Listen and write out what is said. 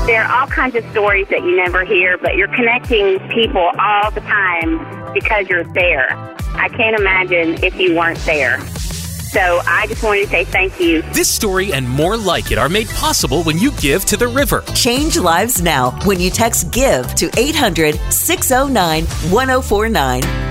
There are all kinds of stories that you never hear, but you're connecting people all the time because you're there. I can't imagine if you weren't there. So I just wanted to say thank you. This story and more like it are made possible when you give to the river. Change lives now when you text GIVE to 800-609-1049.